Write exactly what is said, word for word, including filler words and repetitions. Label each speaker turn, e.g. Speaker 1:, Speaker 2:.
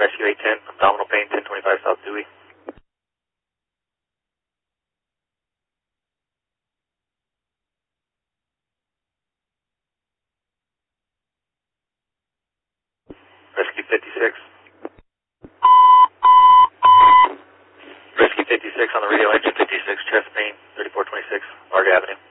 Speaker 1: Rescue eight ten, abdominal pain, ten twenty-five South Dewey. Rescue fifty-six. Rescue fifty-six on the radio, engine fifty-six, chest pain, thirty-four twenty-six, Largo Avenue.